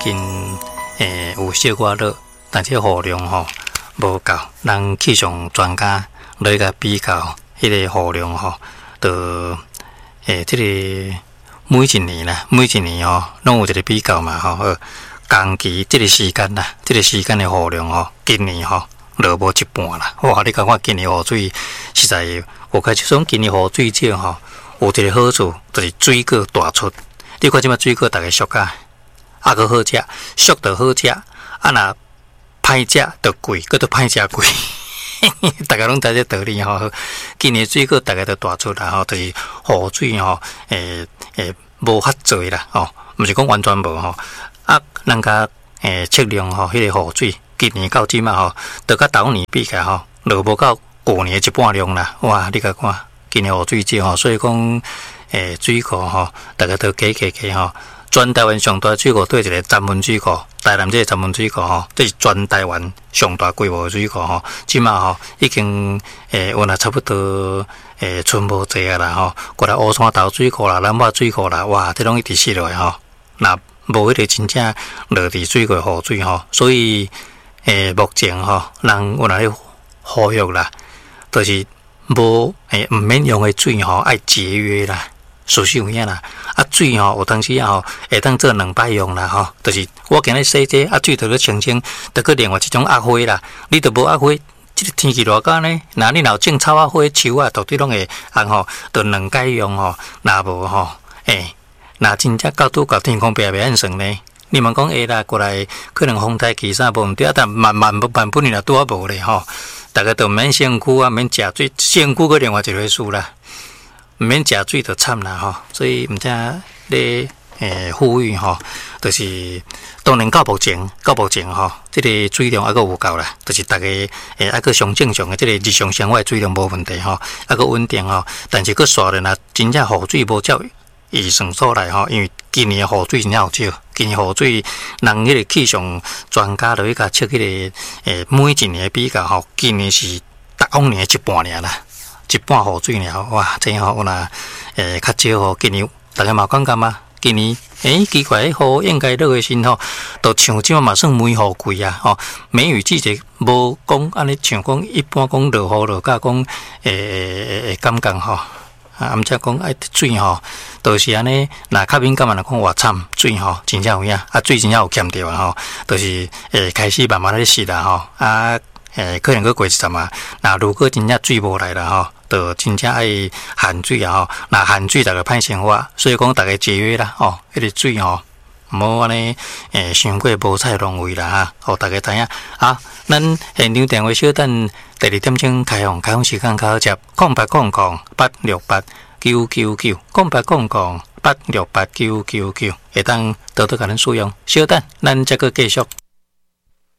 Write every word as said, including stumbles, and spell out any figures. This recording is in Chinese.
近诶有小可热，但是雨量吼无够，咱气象专家来甲比较，迄个雨量吼，就诶即、这个每一年啦，每一年吼，拢有一个比较嘛吼。同期即个时间啦，即、这个时间的雨量吼，今年吼落无一半啦。哇！你讲看今年雨水实在，我感觉说今年雨水少吼，有一个好处就是水果大出。你看即摆水果大概俗啊，啊个好食，俗就好食，啊若歹食就贵，搁都歹食贵。大家拢知这道理吼。今年水果大概都大出啦吼，就是雨水吼，诶诶无遐多啦吼，毋是讲完全无吼。啊，咱甲诶测量吼，迄、那个雨水，今年到即嘛吼，都甲头年比起来吼，落无到旧年一半量啦。哇，你甲看，今年雨水少吼，所以讲诶水库吼，大家都加加加吼。全台湾上大水库对一个闸门水库，台南这个闸门水库吼，这是全台湾上大规模的水库吼。即嘛吼已经诶，有若差不多诶，剩无济啊啦吼。过来乌山头水库啦、南北水库啦，哇，这拢一直失落吼。那无迄个真正落地水过雨水吼，所以诶，目前吼，人有哪咧呼吁啦，就是无诶，毋免用诶水吼，爱节约啦，事实有影啦。啊，水吼，有当时啊吼，会当做两摆用啦吼，就是我今日洗这啊，水着去清清，着去另外一种压花啦。你着无压花，即个天气热干呢？那你若种草啊、花、树啊，到底拢会红吼，着两摆用吼，若无吼，诶。那真正到拄到天空变变算呢？你们讲会啦，过来可能风台起啥无毋对，但慢慢不慢不然啊拄啊无咧吼。大家都毋免身躯啊，免食水，身躯个另外一回事啦。毋免食水就惨啦吼。所以毋知咧诶呼吁吼，就是当然到目前到目前吼，即、这个水量还阁有够啦，就是大家诶还阁上正常诶，即个日常生活水量无问题吼，还阁稳定吼。但是阁刷咧若真正雨水无照预算所来吼，因为今年雨水真正有少，今年雨水人迄个气象专家落去甲测迄个诶每一年比较吼，今年是逐往年一半尔啦，一半雨水尔，哇！真吼有若诶较少吼，今年大家嘛感觉嘛，今年诶奇怪，雨应该落诶时吼，都像即马嘛算梅雨季啊吼，梅雨季节无讲安尼像讲一般讲落雨落甲讲诶诶诶感觉吼。啊，毋则讲爱水吼，都、就是安尼。若较敏感嘛，若讲偌惨，水吼真正有影，啊水真正有欠着啊吼，都、就是诶开始慢慢咧死啦吼，啊诶可能佫过一阵啊。若如果真正水无来啦吼，就真正爱限水啊吼。若限水，大家歹生活，所以讲大家节约啦吼，迄、那个水吼。毋好安尼，诶，伤过无采浪费啦哈，互大家知影。啊，咱现场电话小等第二点钟开放，开放时间较好接，空八空空八六八九九九，空八空空八六八九九九，会当多多甲咱使用。小等，咱再个继续。